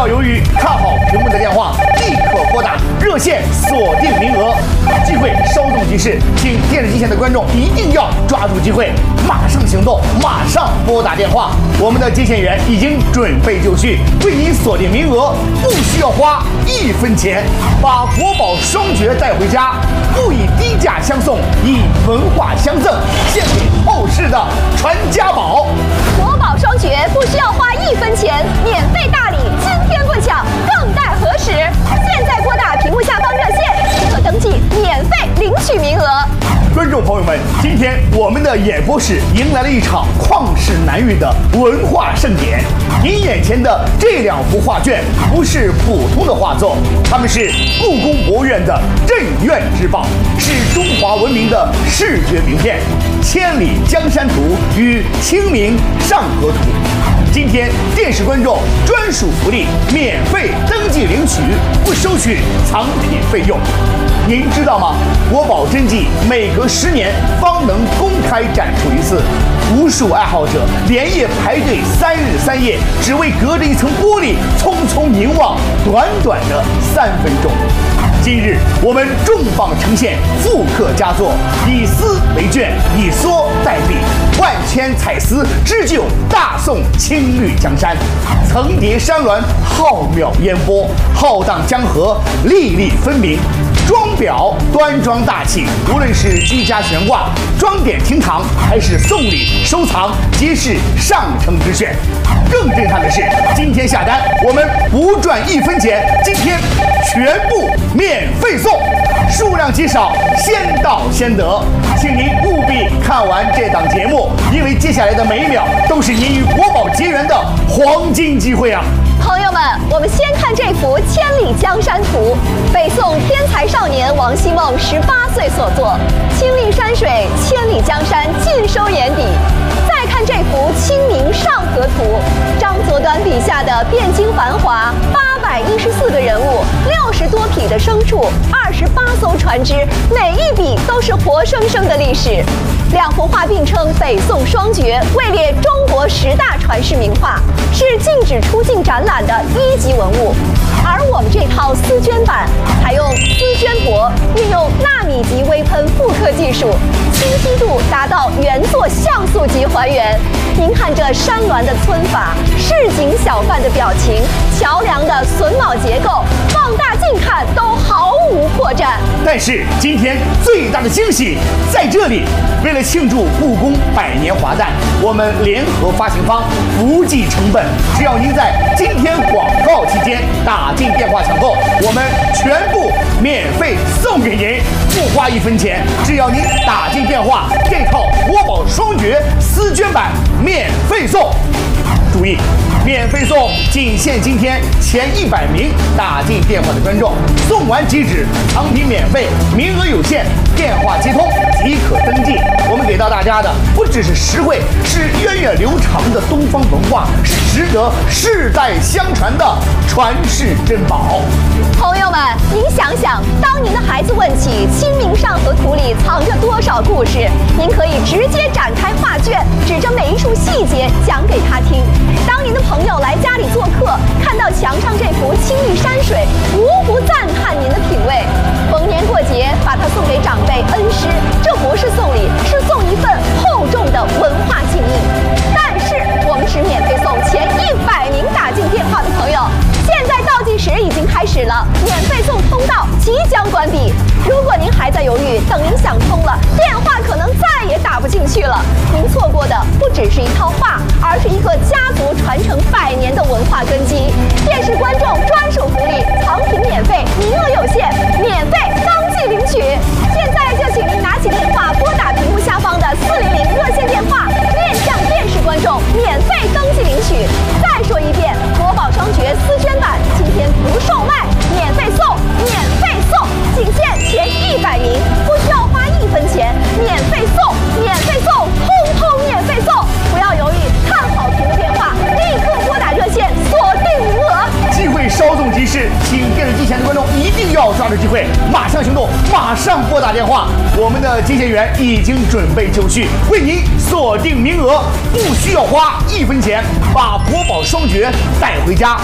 要犹豫，看好屏幕的电话，立刻拨打热线锁定名额，机会稍纵即逝，请电视机前的观众一定要抓住机会，马上行动，马上拨打电话。我们的接线员已经准备就绪，为您锁定名额，不需要花1分钱，把国宝双绝带回家，不以低价相送，以文化相赠，献给后世的传家宝。 国宝双绝不需要花1分钱，免费大礼，今天不抢，更待何时？现在拨打屏幕下方热线，即可登记，免费领取名额。 观众朋友们，今天我们的演播室迎来了一场旷世难遇的文化盛典。您眼前的这2幅画卷不是普通的画作，它们是故宫博物院的镇院之宝，是中华文明的视觉名片，《千里江山图》与《清明上河图》。今天电视观众专属福利，免费登记领取，不收取藏品费用。您知道吗？国宝真迹每隔10年方能公开展出一次，无数爱好者连夜排队3日3夜，只为隔着一层玻璃匆匆凝望短短的3分钟。今日我们重磅呈现复刻佳作，以丝为卷，以梭代笔，万千彩丝织就大宋青绿江山，层叠山峦，浩渺烟波，浩荡江河，粒粒分明。装裱端庄大气，无论是居家悬挂、装点厅堂，还是送礼收藏，皆是上乘之选。更震撼的是，今天下单我们不赚1分钱，今天全部免费送，数量极少，先到先得。请您务必看完这档节目，因为接下来的每1秒都是您与国宝结缘的黄金机会啊！ 朋友们，我们先看这幅《千里江山图》，北宋天才少年王希孟18岁所作，亲历山水，千里江山尽收眼底。再看这幅《清明上河图》，张择端笔下的汴京繁华，814个人物，60多匹的牲畜，28艘船只，每一笔都是活生生的历史。2幅画并称北宋双绝，位列中国10大传世名画，是禁止出境展览的1级文物。而我们这套丝绢版采用丝绢帛，运用纳米级微喷复刻技术，清晰度达到原作像素级还原。您看这山峦的皴法，市井小贩的表情，桥梁的榫卯结构，放大镜看都毫无破绽。 但是今天最大的惊喜在这里，为了庆祝故宫100年华诞，我们联合发行方不计成本，只要您在今天广告期间打进电话抢购，我们全部免费送给您，不花1分钱，只要您打进电话，这套国宝双绝丝绢版免费送。注意，免费送仅限今天前100名打进电话的观众，送完即止，藏品免费，名额有限，电话接通即可登记。我们给到大家的不只是实惠，是源远流长的东方文化，是值得世代相传的传世珍宝。 朋友们，您想想，当您的孩子问起《清明上河图》里藏着多少故事，您可以直接展开画卷，指着每一处细节讲给他听。当您的朋友来家里做客，看到墙上这幅清丽山水，无不赞叹您的品味。逢年过节，把它送给长辈恩师，这不是送礼，是送一份厚重的文化敬意。但是我们只免费送前100名打进电话的朋友。现在倒计时已经开始了，免费送通道即将关闭。如果您还在犹豫，等您想通了，电话可能再也打不进去了。您错过的不只是一套画，而是一个家族传承100年的文化根基。电视观众专属福利，藏品免费，名额有限，免费当即领取。现在就请您拿起电话，拨打屏幕下方的400热线电话，面向电视观众免费登记领取。再说一遍，国宝双绝丝绢版今天不售卖，免费送，免费送，仅限前100名，不需要花1分钱，免费送，免费送，通通免费送。不要犹豫，看好屏幕电话，立刻拨打热线，锁定名额。 机会稍纵即逝，请电视机前的观众一定要抓住机会，马上行动，马上拨打电话。我们的接线员已经准备就绪，为您锁定名额，不需要花1分钱，把国宝双绝带回家。